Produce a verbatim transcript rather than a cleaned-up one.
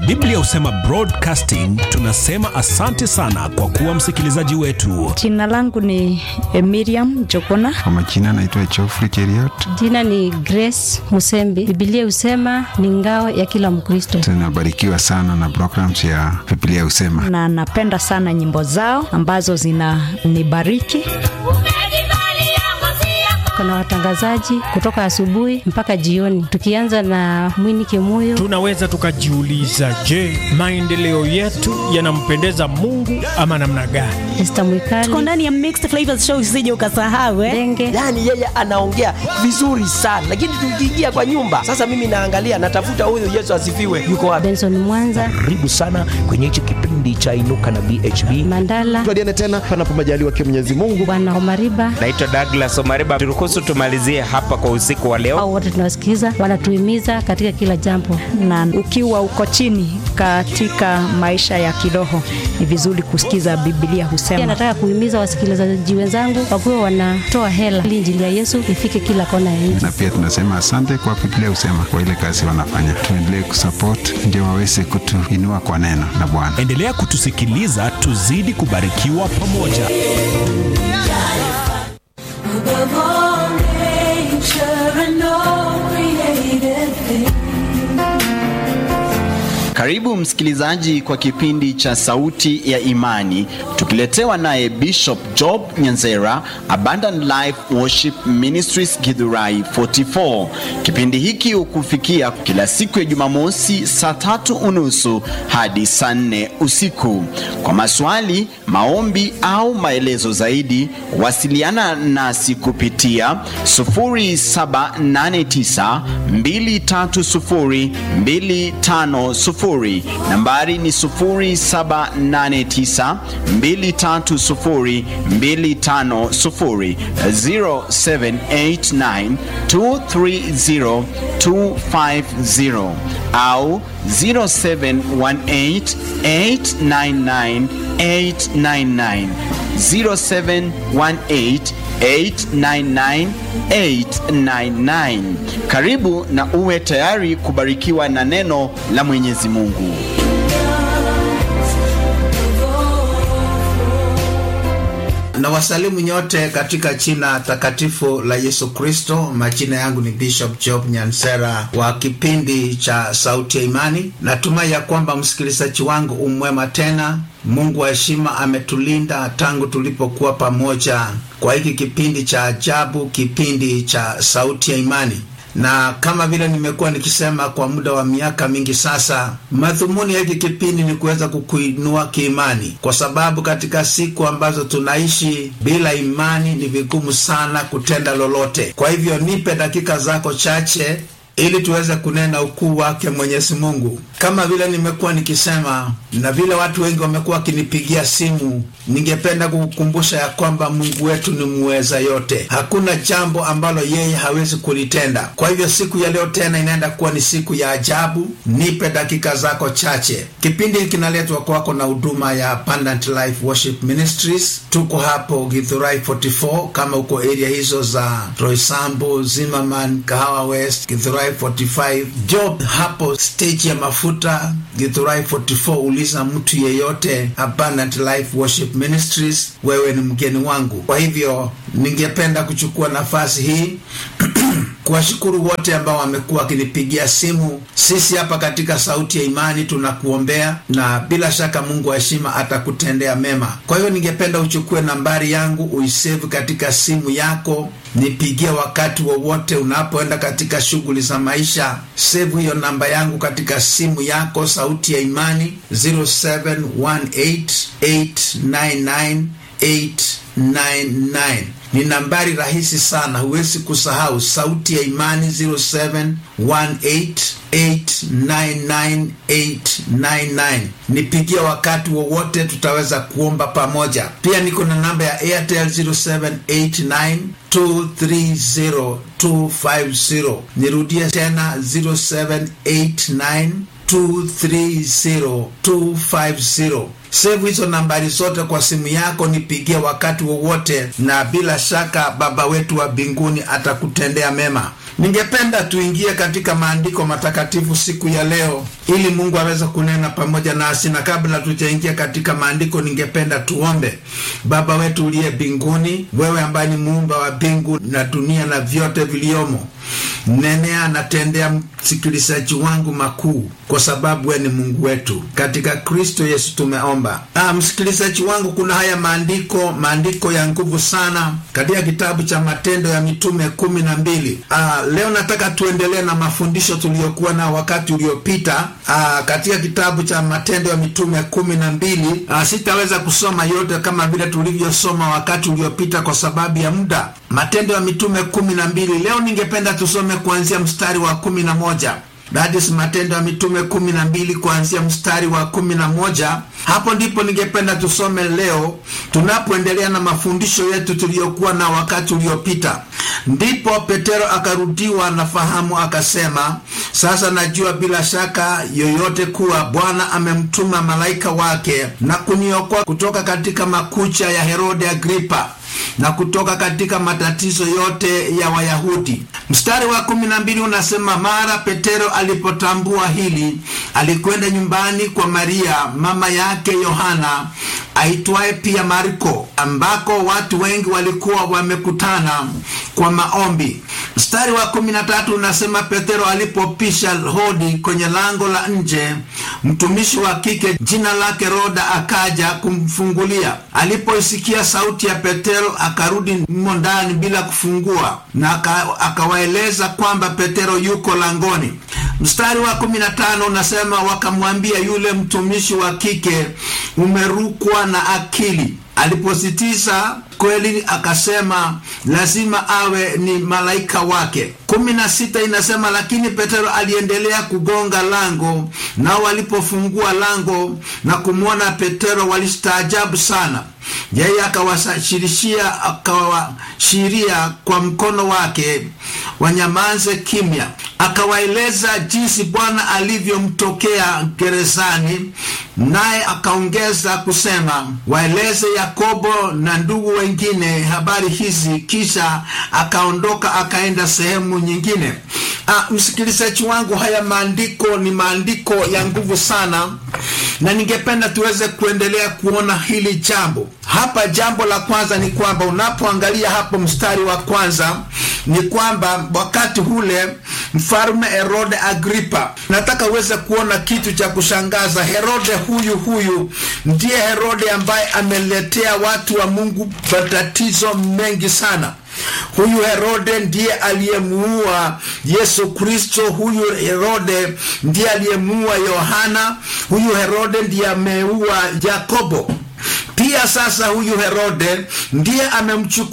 Biblia Husema Broadcasting tunasema asante sana kwa kuwa msikilizaji wetu. Jina langu ni Miriam Jokona. Kwa majina naitwa Geoffrey Cheriot. Jina ni Grace Musembi. Biblia Husema ni ngao ya kila Mkristo. Tunabarikiwa sana na programs ya Biblia Husema. Na napenda sana nyimbo zao ambazo zinanibariki. Kuna watangazaji kutoka asubuhi mpaka jioni. Tukianza na Mwini Kimuyo. Tunaweza tukajiuliza, je, maendeleo yetu yanampendeza Mungu ama namna gani? Esther Mwikali. Tuko ndani ya Mixed Flavors Show, usije ukasahau eh. Denge. Yaani yeye anaongea vizuri sana, lakini tukiingia kwa nyumba, sasa mimi naangalia natafuta huyu Yesu asifiwe. Yuko wapi? Benson Mwanza. Karibu sana kwenye hichi kipindi cha Inuka na B H B. Mandala. Tuadiane tena panapo majaliwa kwa Mwenyezi Mungu. Bwana Omariba. Naitwa Douglas Omariba. Turuhusu tumalizie hapa kwa usiku wa leo. Hao wote tunawasikiza, wanatuhimiza katika kila jambo. Na ukiwa uko chini katika maisha ya kiroho, ni vizuri kusikiza Biblia Husema. Pia nataka kuhimiza wasikilizaji wenzangu wakuwe wanatoa hela ili injili ya Yesu ifike kila kona ya nchi. Na pia tunasema asante kwa Biblia Husema kwa ile kazi wanafanya. Tuendelee kusupport ndio waweze kutuinua kwa neno la Bwana. Endelea kutusikiliza, tuzidi kubarikiwa pamoja. Karibu msikilizaji kwa kipindi cha Sauti ya Imani, tukiletewa naye Bishop Job Nyanzera, Abundant Life Worship Ministries Githurai arobaini na nne. Kipindi hiki hukufikia kila siku ya Jumamosi saa tatu unusu hadi saa nne usiku. Kwa maswali, maombi au maelezo zaidi, wasiliana nasi kupitia sufuri saba nane tisa mbili tatu sufuri mbili tano sufuri. Nambari ni sufuri saba nane tisa mbili tatu sufuri mbili tano sufuri, zero seven eight nine two three zero two five zero au zero seven one eight eight nine nine eight nine nine, zero seven one eight eight nine nine eight nine nine. Karibu na uwe tayari kubarikiwa na neno la Mwenyezi Mungu. Na wasalimu nyote katika jina takatifu la Yesu Kristo. Majina yangu ni Bishop Job Nyansera wa kipindi cha Sauti ya Imani. Natumai ya kwamba msikilizaji wangu umwema tena. Mungu wa heshima ametulinda tangu tulipokuwa pamoja kwa hiki kipindi cha ajabu, kipindi cha Sauti ya Imani. Na kama vile nimekuwa nikisema kwa muda wa miaka mingi sasa, madhumuni ya hiki kipindi ni kuweza kukuinua kiimani, kwa sababu katika siku ambazo tunaishi bila imani ni vigumu sana kutenda lolote. Kwa hivyo nipe dakika zako chache ili tuweze kunena ukuu wake Mwenyezi Mungu. Kama vile nimekuwa nikisema na vile watu wengi wamekuwa kinipigia simu, ningependa kukukumbusha ya kwamba Mungu wetu ni muweza yote. Hakuna jambo ambalo yeye hawezi kulitenda. Kwa hivyo siku ya leo tena inaenda kuwa ni siku ya ajabu. Nipe dakika zako chache. Kipindi kinaletwa kwako na huduma ya Abundant Life Worship Ministries. Tuko hapo Githurai arobaini na nne, kama uko area hizo za Roysambu, Zimmerman, Kahawa West, Githurai arobaini na tano, Job hapo stage ya mafuta Githurai arobaini na nne. Uliza mtu yeyote Abundant Life Worship Ministries, wewe ni mgeni wangu. Kwa hivyo ningependa kuchukua nafasi hii kuwashukuru wote ambao wamekuwa wakinipigia simu. Sisi hapa katika Sauti ya Imani tunakuombea na bila shaka Mungu wa heshima atakutendea mema. Kwa hiyo ningependa uchukue nambari yangu, uisave katika simu yako, nipigie wakati wowote unapoenda katika shughuli za maisha. Save hiyo namba yangu katika simu yako, Sauti ya Imani, zero seven one eight eight nine nine eight nine nine. Ni nambari rahisi sana, huwezi kusahau. Sauti ya Imani, zero seven one eight eight nine nine eight nine nine. Nipigie wakati wowote, tutaweza kuomba pamoja. Pia niko na namba ya Airtel zero seven eight nine two three zero two five zero. Nirudie tena, zero seven eight nine two three zero two five zero. Save hizo nambari zote kwa simu yako, nipigie wakati wowote, na bila shaka Baba wetu wa mbinguni atakutendea mema. Ningependa tuingie katika maandiko matakatifu siku ya leo ili Mungu aweze kunena pamoja nasi, na kabla tujaingia katika maandiko ningependa tuombe. Baba wetu uliye mbinguni, wewe ambaye ni muumba wa mbingu na dunia na vyote viliomo, nenea na tendea msikilizaji wangu makuu, kwa sababu wewe ni Mungu wetu. Katika Kristo Yesu tumeomba. Ah, msikilizaji wangu, kuna haya maandiko, maandiko ya nguvu sana katika kitabu cha Matendo ya Mitume kumi na mbili. Ah, leo nataka tuendelee na mafundisho tuliyokuwa na wakati uliopita. Ah, katika kitabu cha Matendo ya Mitume kumi na mbili. Ah, sitaweza kusoma yote kama vile tulivyosoma wakati uliopita kwa sababu ya muda. Matendo ya Mitume kumi na mbili. Leo ningependa tusome kuanzia mstari wa kumi na moja. That is Matendo ya Mitume kumi na mbili kuanzia mstari wa kumi na moja. Hapo ndipo ningependa tusome leo tunapoendelea na mafundisho yetu tuliyokuwa na wakati uliopita. Ndipo Petero akarudiwa na fahamu akasema, sasa najua bila shaka yoyote kuwa Bwana amemtuma malaika wake na kuniokoa kutoka katika makucha ya Herode Agripa na kutoka katika matatizo yote ya Wayahudi. Mstari wa kumi na mbili unasema, mara Petero alipotambua hili, alikwenda nyumbani kwa Maria mama yake Yohana aitwaye pia Marko, ambako watu wengi walikuwa wamekutana kwa maombi. Mstari wa kumi na tatu unasema, Petero alipopisha hodi kwenye lango la nje, mtumishi wa kike jina lake Roda akaja kumfungulia. Alipoisikia sauti ya Petero akarudi mmo ndani bila kufungua, na akawaeleza kwamba Petero yuko langoni. Mstari wa kumi na tano unasema, wakamwambia yule mtumishi wa kike, umerukwa na akili. Alipositiza kweli akasema lazima awe ni malaika wake. kumi na sita inasema, lakini Petero aliendelea kugonga lango, nao walipofungua lango na kumwona Petero walistaajabu sana. Yeye akawashirishia akawashiria kwa mkono wake wanyamaze kimya. Akawaeleza jinsi Bwana alivyomtokea gerezani, naye akaongeza kusema waeleze Yakobo na ndugu wengine habari hizi, kisha akaondoka akaenda sehemu nyingine. Ah, msikilizaji wangu, haya maandiko ni maandiko ya nguvu sana, na ningependa tuweze kuendelea kuona hili jambo. Hapa jambo la kwanza ni kwamba unapoangalia hapo mstari wa kwanza ni kwamba wakati ule mfalme Herode Agripa, nataka uweze kuona kitu cha kushangaza. Herode huyu huyu ndiye Herode ambaye ameletea watu wa Mungu matatizo mengi sana. Huyu Herode ndiye aliyemuua Yesu Kristo. Huyu Herode ndiye aliyemuua Yohana. Huyu Herode ndiye ameua Yakobo. Pia sasa huyu Herode ndiye amemchukua